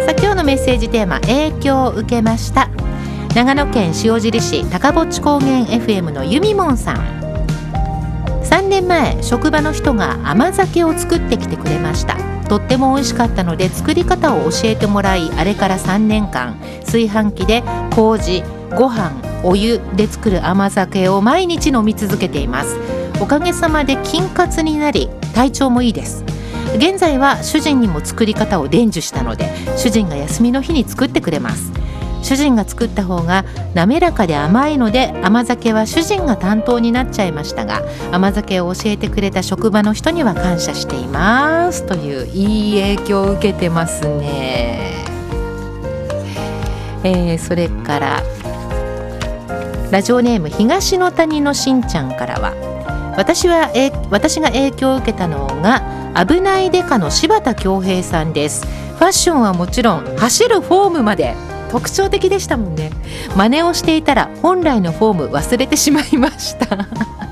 さあ今日のメッセージテーマ、影響を受けました。長野県塩尻市高ぼっち高原 FM のゆみもんさん。3年前職場の人が甘酒を作ってきてくれました。とっても美味しかったので作り方を教えてもらい、あれから3年間炊飯器で麹、ご飯、お湯で作る甘酒を毎日飲み続けています。おかげさまで筋活になり体調もいいです。現在は主人にも作り方を伝授したので、主人が休みの日に作ってくれます。主人が作った方が滑らかで甘いので、甘酒は主人が担当になっちゃいましたが、甘酒を教えてくれた職場の人には感謝していますという、いい影響を受けてますね。それからラジオネーム東の谷のしんちゃんからは、私が影響を受けたのが危ないデカの柴田恭平さんです。ファッションはもちろん走るフォームまで特徴的でしたもんね。真似をしていたら本来のフォーム忘れてしまいました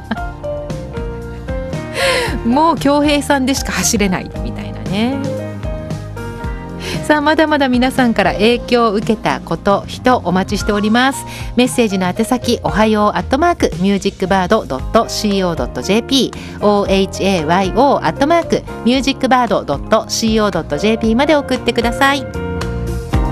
もう恭平さんでしか走れないみたいなね。さあまだまだ皆さんから影響を受けたこと、人お待ちしております。メッセージの宛先、おはよう@musicbird.co.jp ohayo@musicbird.co.jp まで送ってください。